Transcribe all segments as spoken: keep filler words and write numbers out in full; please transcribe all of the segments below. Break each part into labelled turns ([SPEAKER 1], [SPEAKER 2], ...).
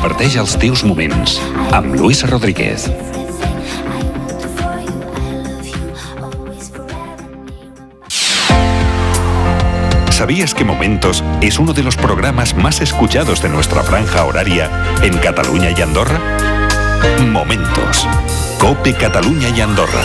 [SPEAKER 1] Comparteix els teus moments amb Luis Rodríguez. ¿Sabías que Momentos es uno de los programas más escuchados de nuestra franja horaria en Cataluña y Andorra? Momentos. COPE Cataluña y Andorra.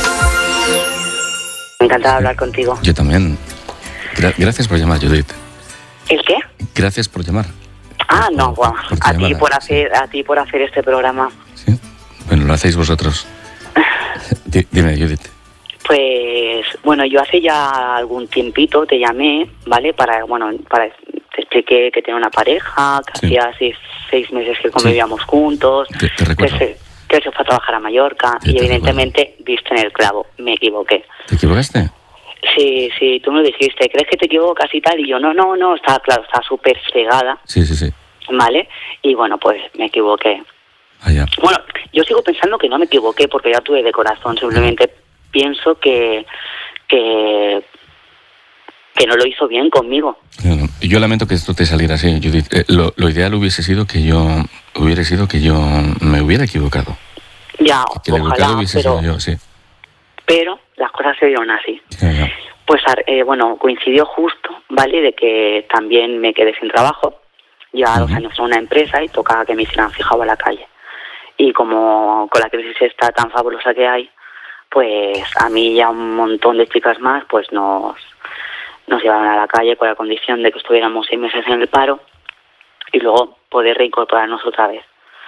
[SPEAKER 2] Encantada de hablar contigo.
[SPEAKER 3] Yo también. Gra- gracias por llamar, Judith.
[SPEAKER 2] ¿El qué?
[SPEAKER 3] Gracias por llamar.
[SPEAKER 2] Ah, no,
[SPEAKER 3] por,
[SPEAKER 2] guau.
[SPEAKER 3] por
[SPEAKER 2] A
[SPEAKER 3] llamada.
[SPEAKER 2] ti por hacer, a ti por hacer este programa.
[SPEAKER 3] Sí. Bueno, lo hacéis vosotros. D- dime, Judith.
[SPEAKER 2] Pues, bueno, yo hace ya algún tiempito te llamé, ¿vale? Para, bueno, para te expliqué que tenía una pareja, que
[SPEAKER 3] Sí.
[SPEAKER 2] hacía seis, seis meses que convivíamos juntos,
[SPEAKER 3] Te, te
[SPEAKER 2] que
[SPEAKER 3] recuerdo.
[SPEAKER 2] se, que se fue a trabajar a Mallorca
[SPEAKER 3] Sí,
[SPEAKER 2] y
[SPEAKER 3] te
[SPEAKER 2] evidentemente diste en el clavo, me equivoqué.
[SPEAKER 3] ¿Te equivocaste?
[SPEAKER 2] Sí, sí, tú me lo dijiste, ¿crees que te equivocas y tal? Y yo, no, no, no, estaba claro, estaba súper fregada,
[SPEAKER 3] Sí, sí, sí.
[SPEAKER 2] ¿vale? Y bueno, pues me equivoqué.
[SPEAKER 3] Allá.
[SPEAKER 2] Bueno, yo sigo pensando que no me equivoqué porque ya tuve de corazón, simplemente pienso que que que no lo hizo bien conmigo.
[SPEAKER 3] Claro. Yo lamento que esto te saliera así, Judith. Eh, lo, lo ideal hubiese sido que yo hubiera sido que yo me hubiera equivocado.
[SPEAKER 2] Ya,
[SPEAKER 3] Que el equivocado
[SPEAKER 2] ojalá,
[SPEAKER 3] hubiese
[SPEAKER 2] pero,
[SPEAKER 3] sido yo, sí.
[SPEAKER 2] pero las cosas se dieron así.
[SPEAKER 3] Ya, ya.
[SPEAKER 2] Pues, eh, bueno, coincidió justo, ¿vale? De que también me quedé sin trabajo. Llevaba dos
[SPEAKER 3] Ujú.
[SPEAKER 2] años en una empresa y tocaba que me hicieran fijado a la calle. Y como con la crisis esta tan fabulosa que hay, pues a mí y a un montón de chicas más, pues nos, nos llevaron a la calle con la condición de que estuviéramos seis meses en el paro y luego poder reincorporarnos otra vez.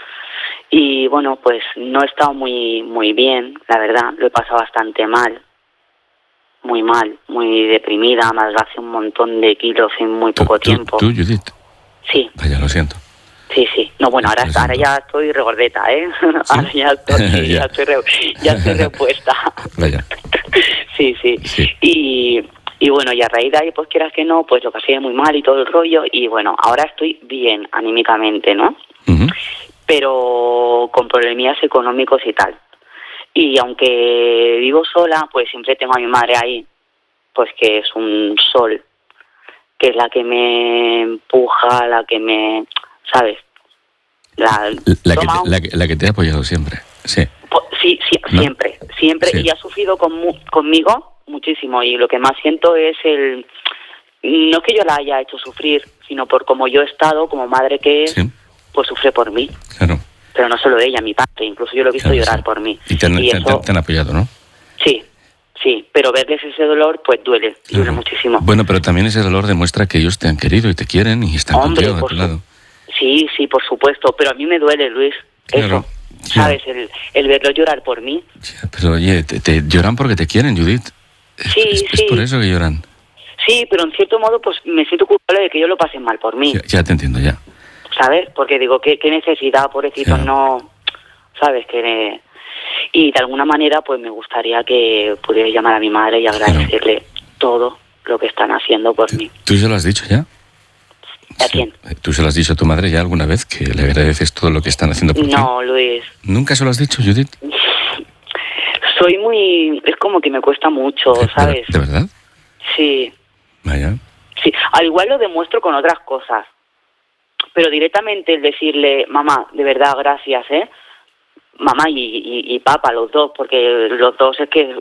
[SPEAKER 2] Y bueno, pues no he estado muy, muy bien, la verdad, lo he pasado bastante mal. Muy mal, muy deprimida, me adelgacé un montón de kilos en muy
[SPEAKER 3] Tú,
[SPEAKER 2] poco
[SPEAKER 3] tú,
[SPEAKER 2] tiempo.
[SPEAKER 3] tú, Judith.
[SPEAKER 2] Sí,
[SPEAKER 3] Vaya, lo siento.
[SPEAKER 2] sí, sí. No, bueno, ahora,
[SPEAKER 3] Lo
[SPEAKER 2] ahora
[SPEAKER 3] siento.
[SPEAKER 2] ya estoy regordeta, ¿eh? Ahora ya estoy,
[SPEAKER 3] Ya.
[SPEAKER 2] ya estoy, re- ya estoy repuesta.
[SPEAKER 3] Vaya.
[SPEAKER 2] Sí, sí.
[SPEAKER 3] Sí.
[SPEAKER 2] Y, y bueno, y a raíz de ahí, pues quieras que no, pues lo pasé muy mal y todo el rollo. Y bueno, ahora estoy bien anímicamente, ¿no?
[SPEAKER 3] Ujú.
[SPEAKER 2] Pero con problemillas económicos y tal. Y aunque vivo sola, pues siempre tengo a mi madre ahí, pues que es un sol, que es la que me empuja, la que me, ¿sabes? La,
[SPEAKER 3] La, que
[SPEAKER 2] toma
[SPEAKER 3] te,
[SPEAKER 2] un-
[SPEAKER 3] la, que, la que te ha apoyado siempre. Sí.
[SPEAKER 2] po- sí, sí,
[SPEAKER 3] ¿No?
[SPEAKER 2] siempre, siempre,
[SPEAKER 3] Sí.
[SPEAKER 2] y ha sufrido con mu- conmigo muchísimo, y lo que más siento es el, no que yo la haya hecho sufrir, sino por como yo he estado, como madre que es,
[SPEAKER 3] Sí.
[SPEAKER 2] pues sufre por mí.
[SPEAKER 3] Claro.
[SPEAKER 2] Pero no solo ella, mi padre, incluso yo lo he visto
[SPEAKER 3] Claro,
[SPEAKER 2] llorar
[SPEAKER 3] sí.
[SPEAKER 2] por mí.
[SPEAKER 3] Y te han,
[SPEAKER 2] Y
[SPEAKER 3] te-
[SPEAKER 2] eso,
[SPEAKER 3] te- te han apoyado, ¿no?
[SPEAKER 2] sí, sí, pero verles ese dolor, pues duele, duele
[SPEAKER 3] Claro.
[SPEAKER 2] muchísimo.
[SPEAKER 3] Bueno, pero también ese dolor demuestra que ellos te han querido y te quieren y están
[SPEAKER 2] Hombre,
[SPEAKER 3] contigo a
[SPEAKER 2] por
[SPEAKER 3] tu
[SPEAKER 2] su-
[SPEAKER 3] lado.
[SPEAKER 2] Sí, sí, por supuesto, pero a mí me duele, Luis,
[SPEAKER 3] Claro,
[SPEAKER 2] eso,
[SPEAKER 3] ya.
[SPEAKER 2] ¿sabes? El, el verlo llorar por mí.
[SPEAKER 3] Ya, pero oye, te, te lloran porque te quieren, Judith. Es-
[SPEAKER 2] Sí,
[SPEAKER 3] es, es
[SPEAKER 2] sí.
[SPEAKER 3] por eso que lloran.
[SPEAKER 2] Sí, pero en cierto modo, pues me siento culpable de que yo lo pase mal por mí,
[SPEAKER 3] Ya, ya te entiendo, ya.
[SPEAKER 2] ¿sabes? Porque digo, ¿qué, qué necesidad, pobrecito,
[SPEAKER 3] Ya.
[SPEAKER 2] no, ¿sabes? Que y de alguna manera, pues me gustaría que pudiera llamar a mi madre y agradecerle todo lo que están haciendo por mí.
[SPEAKER 3] ¿Tú se lo has dicho ya?
[SPEAKER 2] ¿A
[SPEAKER 3] Sí.
[SPEAKER 2] quién?
[SPEAKER 3] ¿Tú se lo has dicho a tu madre ya alguna vez que le agradeces todo lo que están haciendo por ti?
[SPEAKER 2] No, Luis,
[SPEAKER 3] ¿Nunca se lo has dicho, Judith?
[SPEAKER 2] soy muy, es como que me cuesta mucho,
[SPEAKER 3] ¿De, de-
[SPEAKER 2] ¿sabes?
[SPEAKER 3] de verdad?
[SPEAKER 2] Sí,
[SPEAKER 3] Vaya.
[SPEAKER 2] sí, al igual lo demuestro con otras cosas, pero directamente el decirle, mamá, de verdad, gracias, ¿eh? Mamá y, y, y papá, los dos, porque los dos es que